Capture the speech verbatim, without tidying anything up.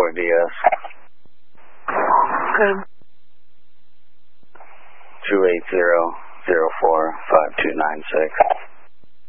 four D S. Okay. two eight zero, zero four, five two nine six.